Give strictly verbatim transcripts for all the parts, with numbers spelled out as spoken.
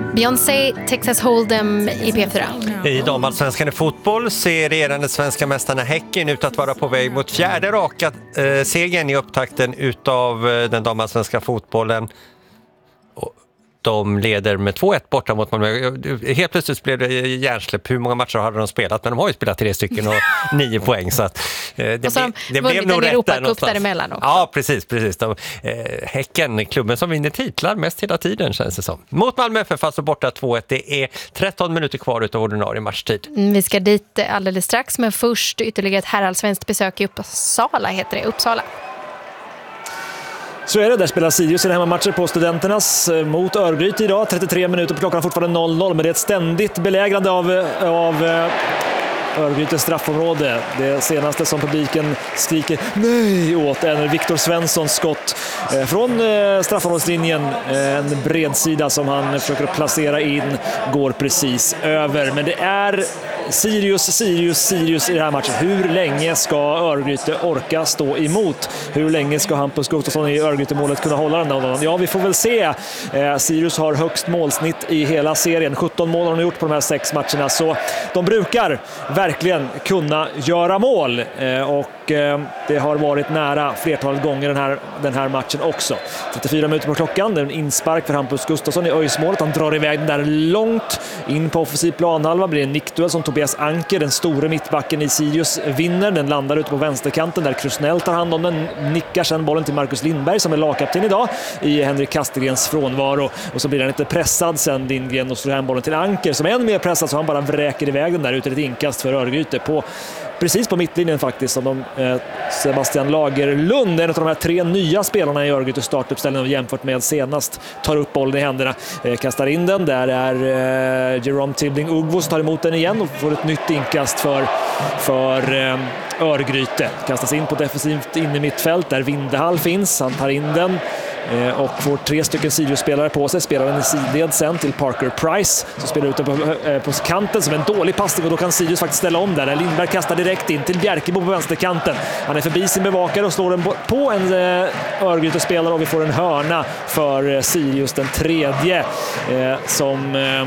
Beyoncé, Texas Hold'em i P fyra. I damallsvenskan i fotboll ser regerande svenska mästarna Häcken ut att vara på väg mot fjärde raka eh, segern i upptakten utav eh, den damallsvenska fotbollen. De leder med två ett borta mot Malmö. Helt plötsligt blev det hjärnsläpp. Hur många matcher hade de spelat? Men de har ju spelat tre stycken och nio poäng. Så att, eh, det, och så ble, det blev nog rätt där någonstans. Däremellan också. Ja, precis. precis. De, eh, Häcken, klubben som vinner titlar mest hela tiden, känns det som. Mot Malmö för fast och borta två ett. Det är tretton minuter kvar utav ordinarie matchtid. Mm, vi ska dit alldeles strax, men först ytterligare ett herrallsvenskt besök i Uppsala, heter det. Uppsala. Så är det, där spelar Sirius i den här matchen på Studenternas mot Örgryte idag. trettiotre minuter på klockan, fortfarande noll noll, men det är ett ständigt belägrande av, av Örgrytes straffområde. Det senaste som publiken skriker nej åt är Viktor Svenssons skott från straffområdeslinjen. En bredsida som han försöker placera in går precis över. Men det är Sirius, Sirius, Sirius i den här matchen. Hur länge ska Örgryte orka stå emot? Hur länge ska Hampus Gustafsson i Örgryte-målet kunna hålla den där? Ja, vi får väl se. Sirius har högst målsnitt i hela serien. sjutton mål har de gjort på de här sex matcherna. Så de brukar verkligen kunna göra mål. Och det har varit nära flertalet gånger den här, den här matchen också. trettiofyra minuter på klockan. Det är en inspark för Hampus Gustafsson i Öjsmålet. Han drar iväg den där långt in på offensiv planhalva. Blir en nickduell som Tobias Anker, den stora mittbacken i Sirius, vinner. Den landar ute på vänsterkanten där Krusnell tar hand om den. Nickar sedan bollen till Marcus Lindberg som är lagkapten idag i Henrik Kastergrens frånvaro. Och så blir han inte pressad sen Lindgren och slår hem bollen till Anker som är än mer pressad, så han bara vräker iväg den där ute, ett inkast för Örgryte på precis på mittlinjen faktiskt, som de, eh, Sebastian Lagerlund, en av de här tre nya spelarna i Örgrytes startuppställning jämfört med senast, tar upp bollen i händerna, eh, kastar in den. Där är eh, Jerome Tibling-Ugvos tar emot den igen och får ett nytt inkast för, för eh, Örgryte. Kastas in på defensivt in i mittfält där Vindehall finns. Han tar in den och får tre stycken Sirius-spelare på sig. Spelar den i sidled sen till Parker Price som spelar ute på, på kanten som en dålig passning, och då kan Sirius faktiskt ställa om där. Lindberg kastar direkt in till Bjerkebo på vänsterkanten. Han är förbi sin bevakare och slår den på en Örgryte-spelare, och vi får en hörna för Sirius, den tredje eh, som eh,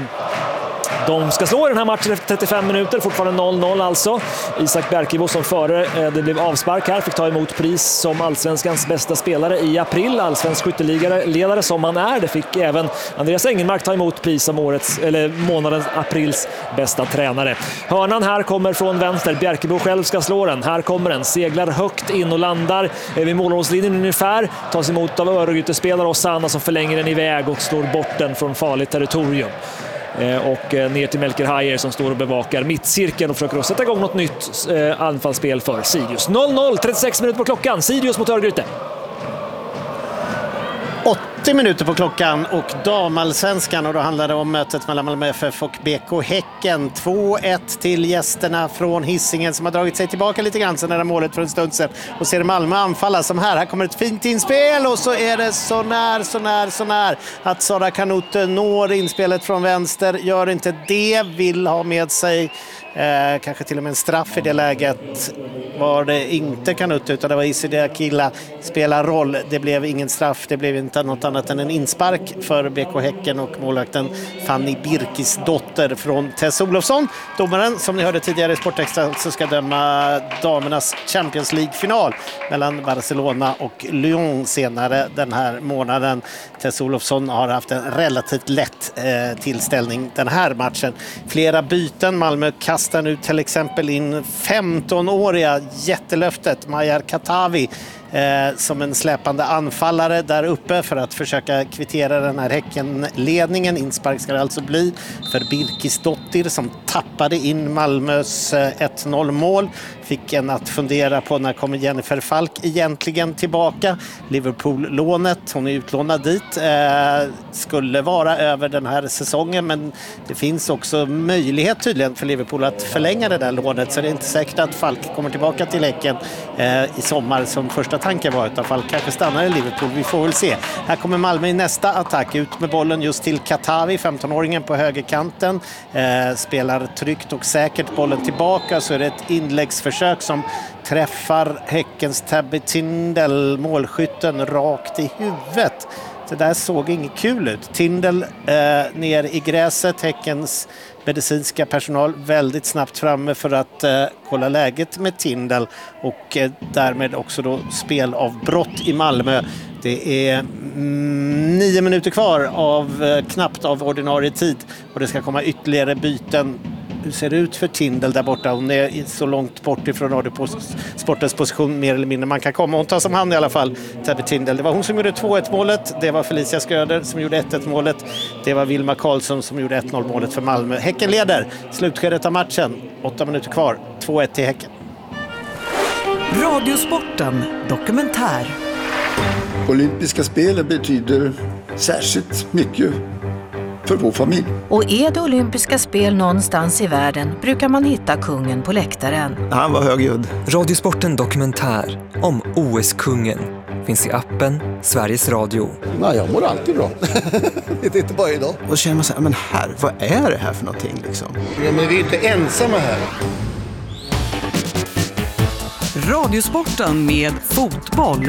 de ska slå i den här matchen efter trettiofem minuter, fortfarande noll noll alltså. Isak Bjerkebo som före det blev avspark här fick ta emot pris som allsvenskans bästa spelare i april, allsvensk skytteligare som han är. Det fick även Andreas Engelmark ta emot pris som årets, eller månadens aprils bästa tränare. Hörnan här kommer från vänster, Bjerkebo själv ska slå den. Här kommer den, seglar högt in och landar vid målområdeslinjen ungefär, tas emot av Örgryte-spelare och Sanna som förlänger den iväg och slår bort den från farligt territorium. Och ner till Melker Hajer som står och bevakar mittcirkeln och försöker att sätta igång något nytt anfallsspel för Sirius. noll noll, trettiosex minuter på klockan, Sirius mot Örgryte. åttio minuter på klockan och damallsvenskan, och då handlar det om mötet mellan Malmö F F och B K Häcken. två ett till gästerna från Hisingen som har dragit sig tillbaka lite grann sen nära målet för en stund sedan, och ser Malmö anfalla som här. Här kommer ett fint inspel och så är det så när, så när, så när att Sara Kanute når inspelet från vänster, gör inte det, vill ha med sig Eh, kanske till och med en straff i det läget. Var det inte Kanute utan det var Isidé Akila, spelar roll. Det blev ingen straff, det blev inte något annat än en inspark för B K Häcken och målvakten Fanny Birkis dotter från Tess Olofsson. Domaren som ni hörde tidigare i Sportextra så ska döma damernas Champions League-final mellan Barcelona och Lyon senare den här månaden. Tess Olofsson har haft en relativt lätt eh, tillställning den här matchen. Flera byten, Malmö kastar nu till exempel in femtonåriga jättelöftet Majar Katavi eh, som en släpande anfallare där uppe för att försöka kvittera den här Häckenledningen. Inspark ska det alltså bli för Birkis dotter som tappade in Malmös eh, ett noll mål. Fick en att fundera på när kommer Jennifer Falk egentligen tillbaka. Liverpool-lånet, hon är utlånad dit, eh, skulle vara över den här säsongen, men det finns också möjlighet tydligen för Liverpool att förlänga det där lånet, så det är inte säkert att Falk kommer tillbaka till Häcken eh, i sommar som första tanken var, utan Falk kanske stannar i Liverpool, vi får väl se. Här kommer Malmö i nästa attack, ut med bollen just till Katavi, femtonåringen på högerkanten, eh, spelar tryggt och säkert bollen tillbaka, så är det ett inläggsförsök som träffar Häckens Tabby Tindel, målskytten, rakt i huvudet. Det där såg inget kul ut. Tindel eh, ner i gräset. Häckens medicinska personal väldigt snabbt framme för att eh, kolla läget med Tindel och eh, därmed också då spelavbrott i Malmö. Det är mm, nio minuter kvar av eh, knappt av ordinarie tid och det ska komma ytterligare byten. Hur ser det ut för Tindel där borta? Hon är så långt bort ifrån Radiosportens position mer eller mindre man kan komma. Hon tar som hand i alla fall, Tabby Tindel. Det var hon som gjorde två ett målet. Det var Felicia Sköder som gjorde ett ett målet. Det var Vilma Karlsson som gjorde ett noll målet för Malmö. Häcken leder slutskedet av matchen. Åtta minuter kvar. två ett till Häcken. Radiosporten dokumentär. Olympiska spelen betyder särskilt mycket för vår familj. Och är det olympiska spel någonstans i världen brukar man hitta kungen på läktaren. Han var högljudd. Radiosporten dokumentär om O S-kungen finns i appen Sveriges Radio. Nej, jag mår alltid bra. Det är inte bara idag. Och känner man så här, men här, vad är det här för någonting liksom? Ja, men vi är inte ensamma här. Radiosporten med fotboll.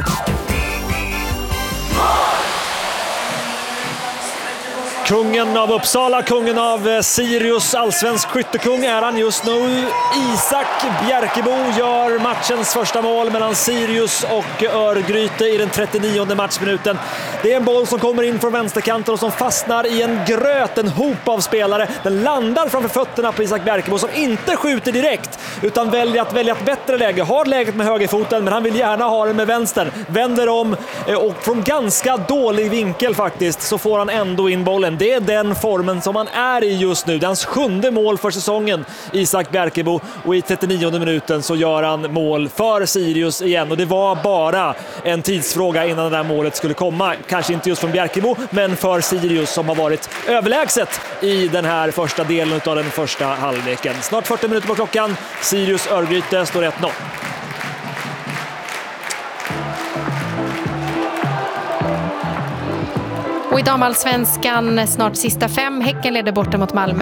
Kungen av Uppsala, kungen av Sirius, allsvensk skyttekung är han just nu. Isak Bjerkebo gör matchens första mål mellan Sirius och Örgryte i den trettionionde matchminuten. Det är en boll som kommer in från vänsterkanten och som fastnar i en gröt, en hop av spelare. Den landar framför fötterna på Isak Bjerkebo som inte skjuter direkt utan väljer att välja ett bättre läge. Har läget med högerfoten men han vill gärna ha det med vänstern. Vänder om och från ganska dålig vinkel faktiskt så får han ändå in bollen. Det är den formen som han är i just nu. Det är hans sjunde mål för säsongen, Isak Bjerkebo. Och i trettionionde minuten så gör han mål för Sirius igen. Och det var bara en tidsfråga innan det där målet skulle komma. Kanske inte just från Bjerkebo, men för Sirius som har varit överlägset i den här första delen av den första halvleken. Snart fyrtio minuter på klockan. Sirius Örgryte står ett noll. Och i damallsvenskan snart sista fem. Häcken leder borta mot Malmö.